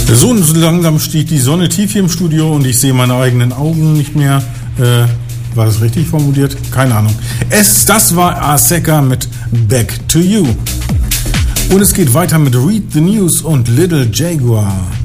So langsam stieg die Sonne tief hier im Studio und ich sehe meine eigenen Augen nicht mehr. War das richtig formuliert? Keine Ahnung. Das war Aseka mit Back to You. Und es geht weiter mit Read the News und Little Jaguar.